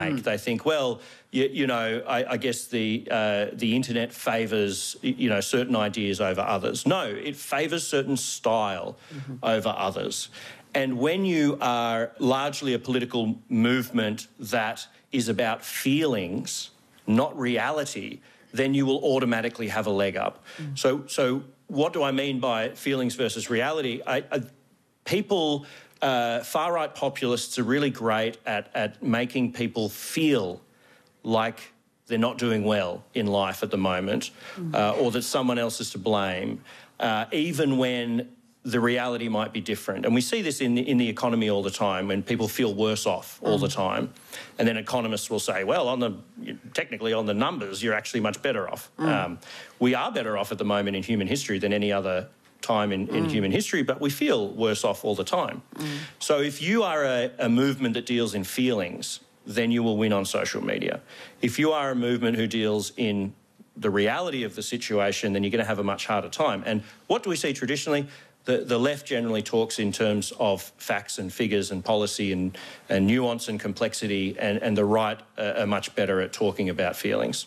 They think, well, I guess the internet favours, certain ideas over others. No, it favours certain style over others. And when you are largely a political movement that is about feelings, not reality, then you will automatically have a leg up. So what do I mean by feelings versus reality? People, far-right populists are really great at making people feel like they're not doing well in life at the moment, or that someone else is to blame, even when the reality might be different. And we see this in the economy all the time, when people feel worse off all the time. And then economists will say, well, technically on the numbers, you're actually much better off. We are better off at the moment in human history than any other time in human history, but we feel worse off all the time. So if you are a movement that deals in feelings, then you will win on social media. If you are a movement who deals in the reality of the situation, then you're going to have a much harder time. And what do we see traditionally? The left generally talks in terms of facts and figures and policy and nuance and complexity, and the right are much better at talking about feelings.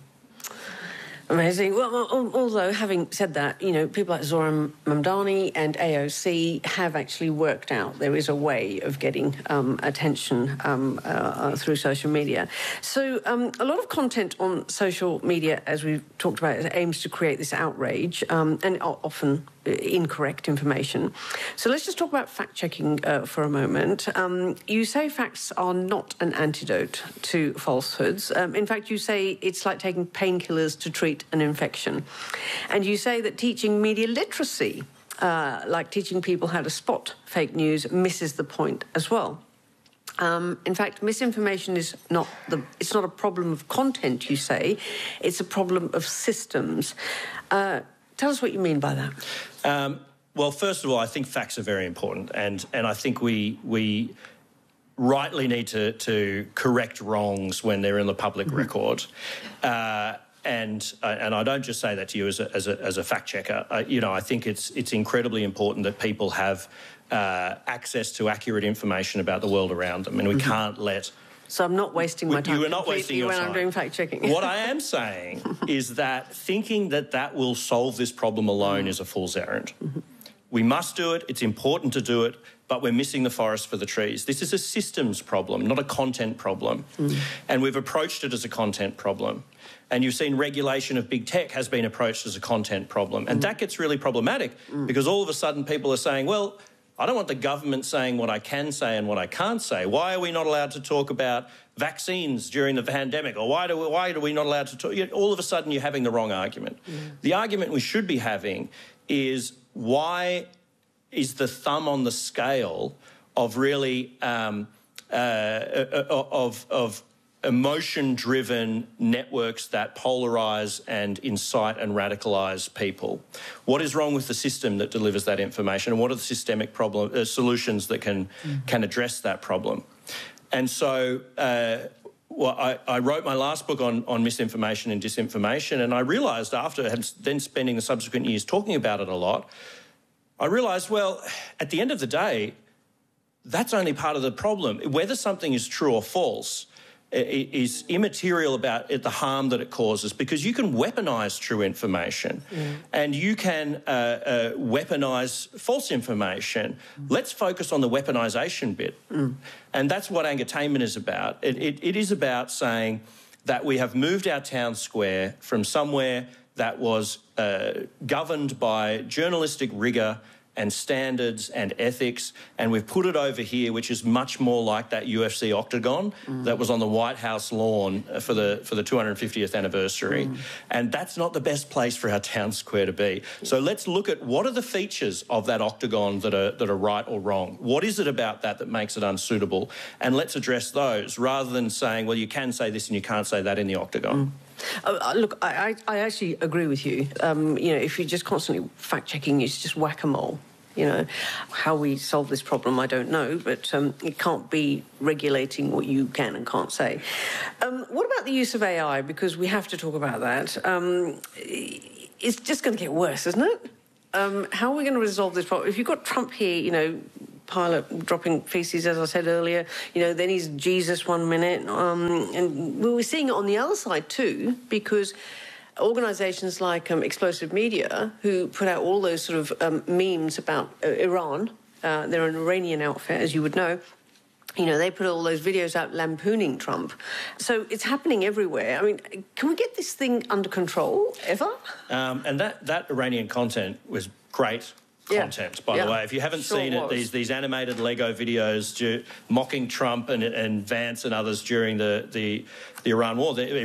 Amazing. Well, although, having said that, people like Zohran Mamdani and AOC have actually worked out there is a way of getting attention through social media. So a lot of content on social media, as we've talked about, aims to create this outrage and often incorrect information. So let's just talk about fact-checking for a moment. You say facts are not an antidote to falsehoods. In fact, you say it's like taking painkillers to treat an infection. And you say that teaching media literacy, like teaching people how to spot fake news, misses the point as well. In fact, misinformation is it's not a problem of content, you say. It's a problem of systems. Tell us what you mean by that. Well, first of all, I think facts are very important, and I think we rightly need to correct wrongs when they're in the public record. And I don't just say that to you as a fact checker. I think it's incredibly important that people have access to accurate information about the world around them, and we can't let. So I'm not wasting my time. You are not wasting your time when I'm doing fact checking. What I am saying is that thinking that will solve this problem alone is a fool's errand. We must do it. It's important to do it, but we're missing the forest for the trees. This is a systems problem, not a content problem. And we've approached it as a content problem. And you've seen regulation of big tech has been approached as a content problem. And that gets really problematic because all of a sudden people are saying, well, I don't want the government saying what I can say and what I can't say. Why are we not allowed to talk about vaccines during the pandemic? Or why are we not allowed to talk? All of a sudden you're having the wrong argument. The argument we should be having is, why is the thumb on the scale of really of emotion-driven networks that polarise and incite and radicalise people? What is wrong with the system that delivers that information, and what are the systemic solutions that can address that problem? And so I wrote my last book on misinformation and disinformation, and I realised, after then spending the subsequent years talking about it a lot, I realised, well, at the end of the day, that's only part of the problem. Whether something is true or false is immaterial about the harm that it causes, because you can weaponise true information and you can weaponise false information. Let's focus on the weaponisation bit. And that's what Angatainment is about. It is about saying that we have moved our town square from somewhere that was governed by journalistic rigour and standards and ethics, and we've put it over here, which is much more like that UFC octagon that was on the White House lawn for the 250th anniversary. And that's not the best place for our town square to be. So let's look at what are the features of that octagon that are right or wrong. What is it about that makes it unsuitable? And let's address those, rather than saying, well, you can say this and you can't say that in the octagon. Look, I actually agree with you. If you're just constantly fact-checking, it's just whack-a-mole. How we solve this problem, I don't know, but it can't be regulating what you can and can't say. What about the use of AI? Because we have to talk about that. It's just going to get worse, isn't it? How are we going to resolve this problem? If you've got Trump here, pilot dropping feces, as I said earlier. Then he's Jesus 1 minute. And we were seeing it on the other side too, because organisations like Explosive Media, who put out all those sort of memes about Iran, they're an Iranian outfit, as you would know. They put all those videos out lampooning Trump. So it's happening everywhere. I mean, can we get this thing under control ever? And that Iranian content was great content, by the way. If you haven't seen it, these animated Lego videos mocking Trump and Vance and others during the Iran war,